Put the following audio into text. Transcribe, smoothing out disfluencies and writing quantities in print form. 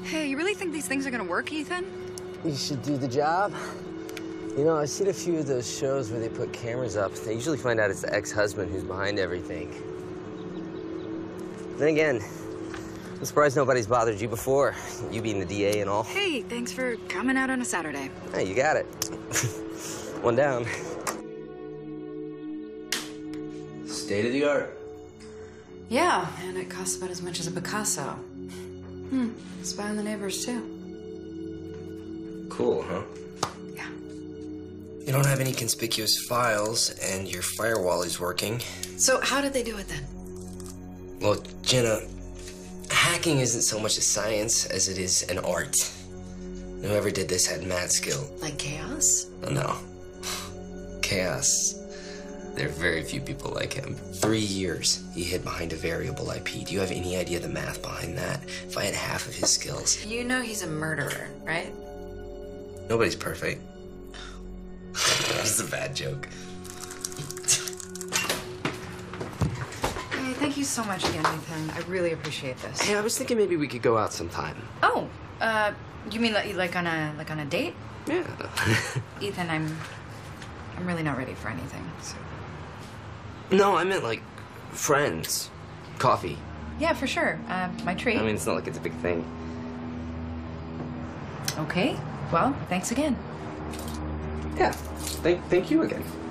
Hey, you really think these things are gonna work, Ethan? You should do the job. You know, I've seen a few of those shows where they put cameras up. They usually find out it's the ex-husband who's behind everything. Then again, I'm surprised nobody's bothered you before, you being the DA and all. Hey, thanks for coming out on a Saturday. Hey, you got it. One down. State of the art. Yeah, and it costs about as much as a Picasso. Spy on the neighbors, too. Cool, huh? Yeah. You don't have any conspicuous files, and your firewall is working. So how did they do it then? Well, Jenna, hacking isn't so much a science as it is an art. Whoever did this had mad skill. Like chaos? Oh, no. Chaos. There are very few people like him. 3 years he hid behind a variable IP. Do you have any idea the math behind that? If I had half of his skills. You know he's a murderer, right? Nobody's perfect. It's a bad joke. Hey, thank you so much again, Ethan. I really appreciate this. Hey, I was thinking maybe we could go out sometime. Oh, you mean like on a date? Yeah. Ethan, I'm really not ready for anything, so. No, I meant like friends. Coffee. Yeah, for sure. My treat. I mean, it's not like it's a big thing. Okay. Well, thanks again. Yeah. Thank you again.